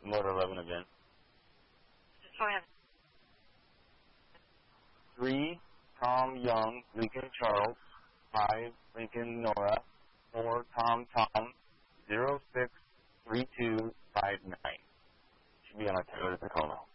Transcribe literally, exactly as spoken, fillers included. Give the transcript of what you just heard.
Motor eleven again. Go ahead. three, Tom Young, Lincoln Charles. five, Lincoln Nora. four, Tom Tom. zero six three two five nine. Should be on our Toyota Tacoma.